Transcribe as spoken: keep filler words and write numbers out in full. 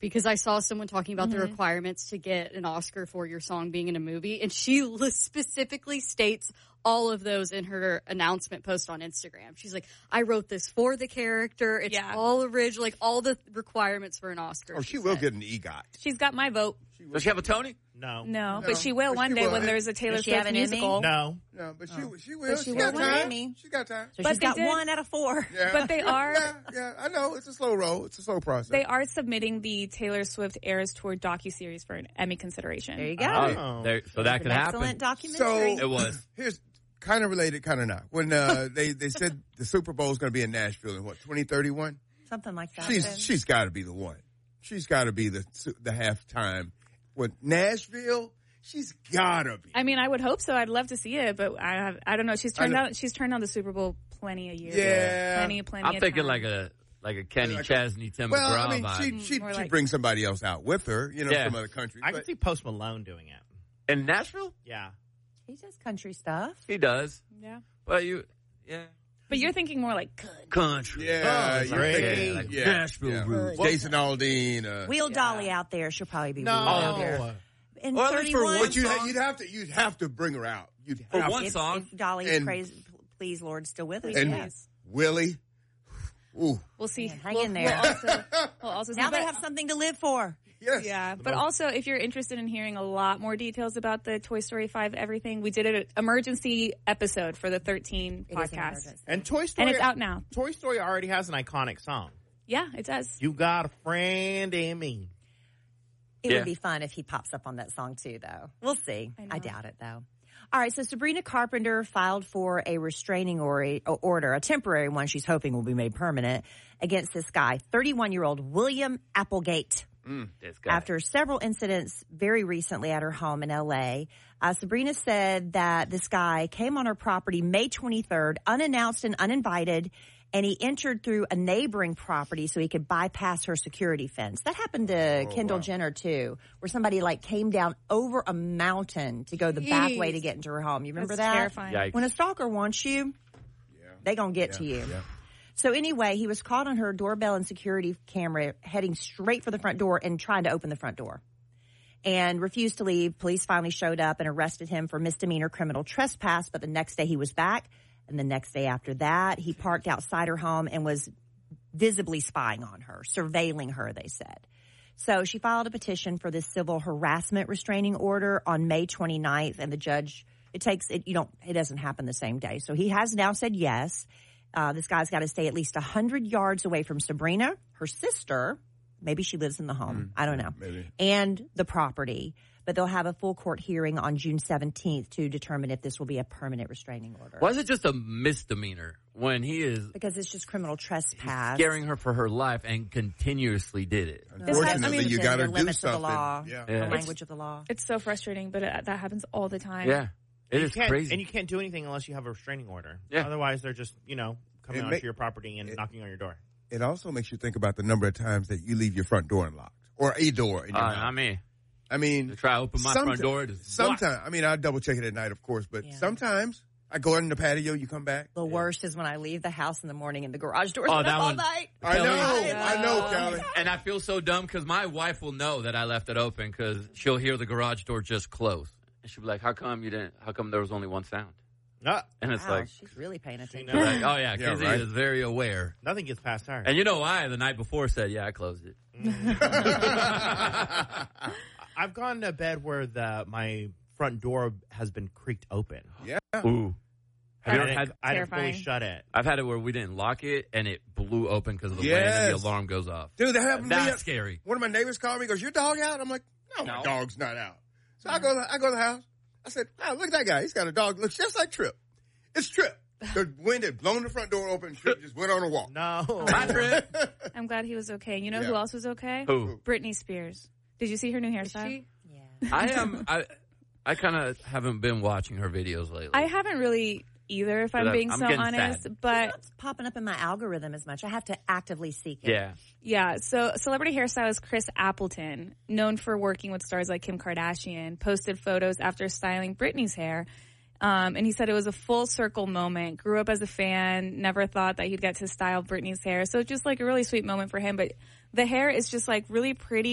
because I saw someone talking about mm-hmm. the requirements to get an Oscar for your song being in a movie, and she specifically states all of those in her announcement post on Instagram. She's like, I wrote this for the character. It's yeah. all original, like all the requirements for an Oscar. Oh, she, she will get an EGOT. She's got my vote. Does she have a Tony? No. No, no. But she will but one she day will. when there's a Taylor Swift musical. No. No, but she, oh. she will. She, she will got win time. Emmy. She got time. So but she's got did. one out of four. Yeah. But they are. yeah, yeah, I know. It's a slow roll. It's a slow process. They are submitting the Taylor Swift Eras Tour docuseries for an Emmy consideration. There you go. Oh. There, so that could happen. Excellent documentary. So, it was. Here's kind of related, kind of not. When uh, they, they said the Super Bowl is going to be in Nashville in what, twenty thirty-one? Something like that. She's She's got to be the one. She's got to be the the halftime. With Nashville, she's gotta be. I mean, I would hope so. I'd love to see it, but I have, I don't know. She's turned out. She's turned on the Super Bowl plenty of years. Yeah, plenty, plenty. I'm of thinking time. like a like a Kenny like Chesney, Tim well, McGraw I mean, vibe. she she More she'd like- bring somebody else out with her, you know, Yeah. from other countries. I but- can see Post Malone doing it. In Nashville, Yeah. He does country stuff. he does. Yeah, But you, yeah, but you're thinking more like good. country. Yeah, Oh, you're great. thinking, Like yeah, Nashville yeah. roots. Jason Aldean. Uh, Wheel Yeah. Dolly out there. She'll probably be No. wheeled out there. In Well, at least for thirty-one, one but you, song. you'd have to you'd have to bring her out. You'd For have one to. if, song. if Dolly, And- praise, please, Lord, still with us. And yes. Willie. Ooh. We'll see. Man, hang we'll, in there. We'll also, we'll also see. Now they But- have something to live for. Yes. Yeah, but also if you're interested in hearing a lot more details about the Toy Story five everything, we did an emergency episode for the thirteen It is an podcast. emergency. And Toy Story. And it's out now. Toy Story already has an iconic song. Yeah, it does. You got a friend in me. It Yeah. would be fun if he pops up on that song too, though. We'll see. I know. I, doubt it, though. All right, so Sabrina Carpenter filed for a restraining or- order, a temporary one she's hoping will be made permanent, against this guy, thirty-one-year-old William Applegate. Mm, this guy. After several incidents very recently at her home in L A, uh, Sabrina said that this guy came on her property May twenty-third, unannounced and uninvited, and he entered through a neighboring property so he could bypass her security fence. That happened to Oh, Kendall wow. Jenner, too, where somebody, like, came down over a mountain to go the back way to Jeez. get into her home. You remember That's that? terrifying. Yikes. When a stalker wants you, Yeah. they gonna get Yeah. to you. Yeah. So anyway, he was caught on her doorbell and security camera heading straight for the front door and trying to open the front door and refused to leave. Police finally showed up and arrested him for misdemeanor criminal trespass, but the next day he was back. And the next day after that, he parked outside her home and was visibly spying on her, surveilling her, they said. So she filed a petition for this civil harassment restraining order on May twenty-ninth, and the judge, it takes, it, you don't, it doesn't happen the same day. So he has now said yes. Uh, this guy's got to stay at least one hundred yards away from Sabrina, her sister. Maybe she lives in the home. I don't know. Maybe. And the property. But they'll have a full court hearing on June seventeenth to determine if this will be a permanent restraining order. Why is it just a misdemeanor when he is Because it's just criminal trespass. scaring her for her life and continuously did it? Unfortunately, I mean, you within got to the do limits something. of the law, Yeah. the Yeah. language of the law. It's so frustrating, but it, that happens all the time. Yeah, it You is can't- crazy. And you can't do anything unless you have a restraining order. Yeah. Otherwise, they're just, you know, coming It onto ma- your property and it- knocking on your door. It also makes you think about the number of times that you leave your front door unlocked or a door in your Uh, house. I mean, I mean, to try to open my front sometime- door. To Sometimes, I mean, I double check it at night, of course, but Yeah. sometimes I go out in the patio, you come back. The worst is when I leave the house in the morning and the garage door's Oh, open that all one- night. I know, Kelly. I know, Kelly. And I feel so dumb because my wife will know that I left it open because she'll hear the garage door just close. And she'll be like, how come you didn't, how come there was only one sound? Ah, And it's Wow, like, she's really paying attention. knows. like, oh yeah, Yeah, Kizzy right. is very aware. nothing gets past her. And you know why? The night before said, yeah, I closed it. I've gone to bed where the my front door has been creaked open. Yeah. Ooh. Have I you ever didn't, had, I didn't fully Terrifying. shut it. I've had it where we didn't lock it and it blew open because of the wind and Yes. the alarm goes off. Dude, that happened to me. That's scary. One of my neighbors called me, goes, your dog out? I'm like, no, my No. dog's not out. So I go, I go to the house. I said, oh, look at that guy. He's got a dog. Looks just like Trip. It's Trip. The wind had blown the front door open. Trip just went on a walk. No. Bye, Trip. I'm glad he was okay. You know Yeah. who else was okay? Who? Britney Spears. Did you see her new Is hairstyle? she? Yeah. I am. I I kind of haven't been watching her videos lately. I haven't really either, if I'm But being I'm so getting honest. sad. But It's not popping up in my algorithm as much. I have to actively seek it. yeah. yeah, so celebrity hairstylist Chris Appleton, known for working with stars like Kim Kardashian, posted photos after styling Britney's hair. Um, and he said it was a full circle moment. Grew up as a fan, never thought that he'd get to style Britney's hair. So it's just like a really sweet moment for him. But the hair is just like really pretty.